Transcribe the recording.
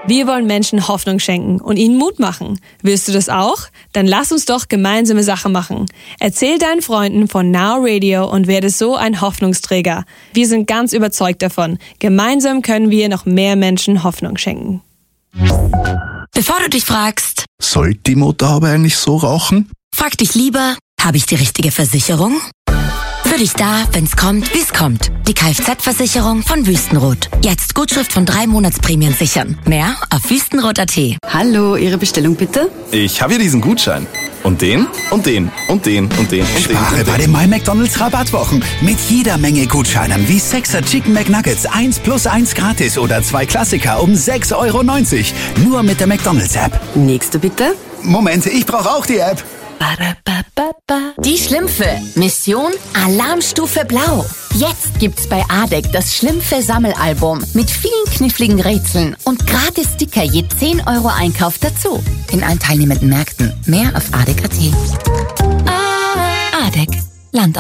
Wir wollen Menschen Hoffnung schenken und ihnen Mut machen. Willst du das auch? Dann lass uns doch gemeinsame Sache machen. Erzähl deinen Freunden von Now Radio und werde so ein Hoffnungsträger. Wir sind ganz überzeugt davon. Gemeinsam können wir noch mehr Menschen Hoffnung schenken. Bevor du dich fragst, sollte die Motorhaube eigentlich so rauchen? frag dich lieber, habe ich die richtige Versicherung? Für dich da, wenn's kommt, wie's kommt. Die Kfz-Versicherung von Wüstenrot. Jetzt Gutschrift von 3 Monatsprämien sichern. Mehr auf wüstenrot.at. Hallo, Ihre Bestellung bitte? Ich habe hier diesen Gutschein. Und den, und den, und den, und den, und den. Spare bei den My McDonald's Rabattwochen. Mit jeder Menge Gutscheinen wie 6er Chicken McNuggets 1+1 gratis oder 2 Klassiker um 6,90 €. Nur mit der McDonald's App. Nächste bitte? Moment, ich brauche auch die App. Die Schlümpfe. Mission Alarmstufe Blau. Jetzt gibt's bei ADEC das Schlümpfe-Sammelalbum mit vielen kniffligen Rätseln und gratis Sticker je 10 € Einkauf dazu. In allen teilnehmenden Märkten. Mehr auf ADEC.at. ADEC. Land auf.